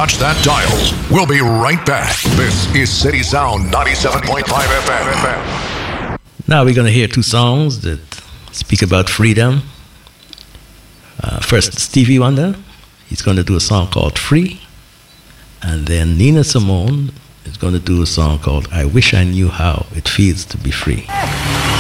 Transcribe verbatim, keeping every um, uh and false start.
touch that dial. We'll be right back. This is City Sound ninety-seven point five F M. Now we're going to hear two songs that speak about freedom. Uh, first, Stevie Wonder. He's going to do a song called Free. And then Nina Simone is going to do a song called I Wish I Knew How It Feels to Be Free.